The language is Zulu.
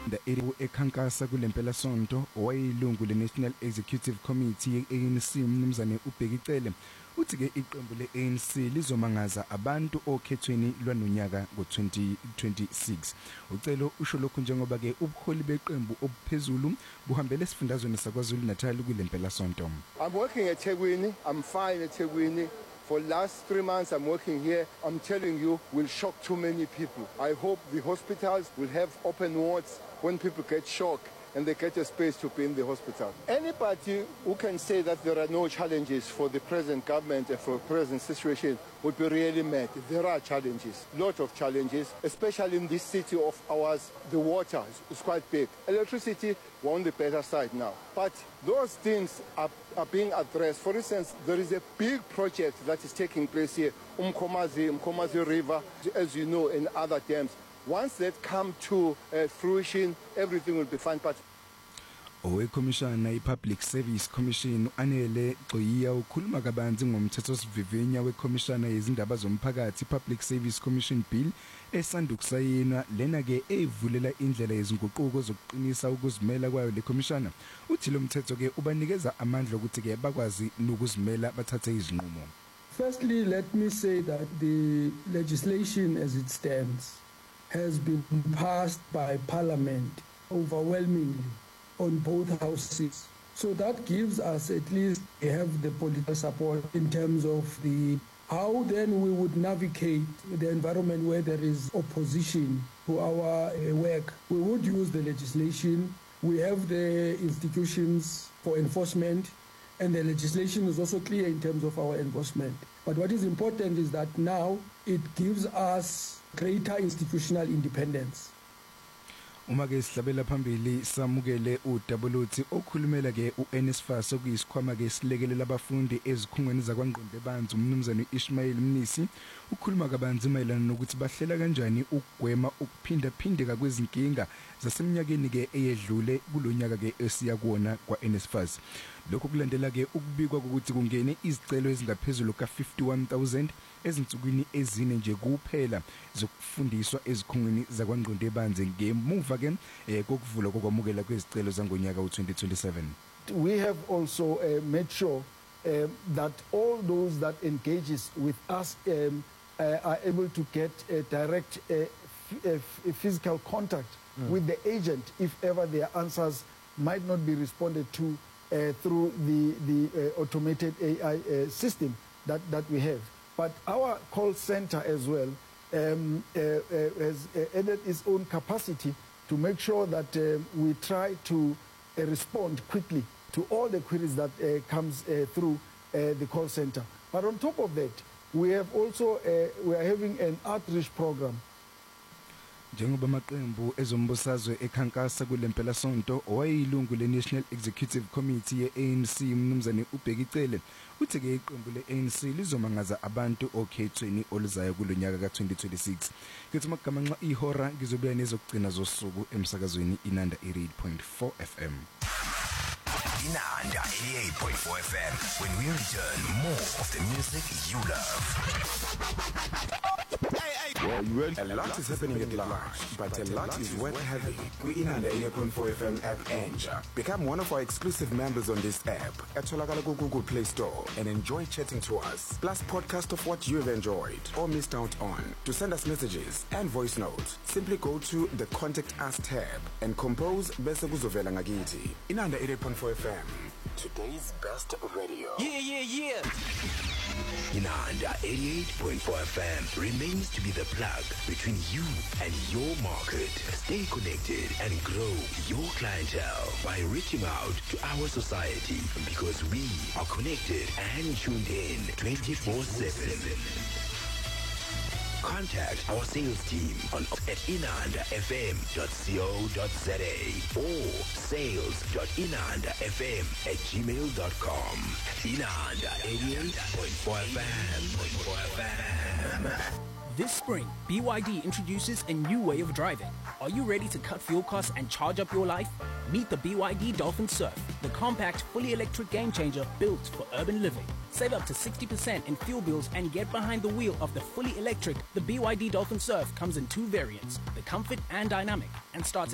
ekhankasa kulempela sonto owayilungu le-National Executive Committee ye-ANC Mnumzane uBhekicele uthi ke iqembu le-ANC lizomangaza abantu okhethweni lwanonyaka ngo-2026. Ucelo usho lokhu njengoba ke ubuholi beqembu obuphezulu buhambele esifundazweni saKwaZulu Natal kulempela sonto. I'm working at Tegwini. I'm fine at Tegwini. For the last 3 months I'm working here. I'm telling you, will shock too many people. I hope the hospitals will have open wards when people get shocked and they get a space to be in the hospital. Anybody who can say that there are no challenges for the present government and for the present situation would be really mad. There are challenges, lot of challenges, especially in this city of ours. The water is quite big. Electricity, we're on the better side now. But those things are being addressed. For instance, there is a big project that is taking place here, Mkomazi River, as you know, and other dams. Once that come to fruition, everything will be fine. But Owekhomishana i-Public Service Commission anele Gqoyiya ukhuluma kabanzi ngomthethosivivinya wekhomishana yezindaba zomphakathi Public Service Commission Bill esandukusayinwa lena ke evulela indlela yezinguquko zokuqinisa ukuzimela kwayo le khomishana. Uthi lo mthetho ke ubanikeza amandla ukuthi ke bakwazi nokuzimela bathathe izinqumo. Firstly, let me say that the legislation as it stands has been passed by Parliament overwhelmingly on both houses. So that gives us at least have the political support in terms of the how then we would navigate the environment where there is opposition to our work. We would use the legislation. We have the institutions for enforcement, and the legislation is also clear in terms of our enforcement. But what is important is that now it gives us greater institutional independence. Uma ke sihlabela phambili samukele uDabuluthi okhulumela ke uNSFAS okuyisikhwama ke silekelela abafundi ezikhungweni zakwaNgqonde Banzi uMnumzane Ishmael Mnisi ukhuluma kabanzi mayelana nokuthi bahlela kanjani ukugwema ukuphinda kwezinkinga zaseminyakeni ke eyedlule kulonyaka ke esiya kuona kwaNSFAS. Lokho kulandela ke ukubikwa ukuthi kungene izicelo ezingaphezulu ka-51,000 ezinsukwini ezine nje kuphela zokufundiswa ezikhungweni zakwaNgqonde Banzi ngemuva ke kokuvula kokwamukela kwezicelo zangonyaka u2027. We have also made sure that all those that engages with us are able to get a direct physical contact with the agent if ever their answers might not be responded to through the automated AI system that we have. But our call center as well has added its own capacity to make sure that we try to respond quickly to all the queries that comes through the call center. But on top of that, we have also we are having an outreach program. Njengoba amaqembu ezombusazwe ekhankasa kulempela sonto owayilungu le-National Executive Committee ye-ANC Mnumzane uBhekicele uthi ke iqembu le-ANC lizomangaza abantu okhethweni oluzayo kulonyaka ka-2026. Kuthi magamanxa ihora ngizobuya nezokugcina zosuku emsakazweni Inanda 88.4 FM. Inanda 88.4 FM. When we return, more of the music you love. A lot is happening at large, but a lot is worth having. We Inanda 88.4 FM app Enja. Become one of our exclusive members on this app at Google Play Store and enjoy chatting to us. Plus podcast of what you have enjoyed or missed out on. To send us messages and voice notes, simply go to the Contact Us tab and compose Bese Kuzovela Ngakiti. Inanda 88.4 FM. Today's best radio. Yeah. Inanda 88.4 FM remains to be the plug between you and your market. Stay connected and grow your clientele by reaching out to our society because we are connected and tuned in 24/7. Contact our sales team at inandafm.co.za or sales.inandafm@gmail.com. Inanda 88.4 FM. This spring, BYD introduces a new way of driving. Are you ready to cut fuel costs and charge up your life? Meet the BYD Dolphin Surf, the compact, fully electric game changer built for urban living. Save up to 60% in fuel bills and get behind the wheel of the fully electric. The BYD Dolphin Surf comes in two variants, the Comfort and Dynamic, and starts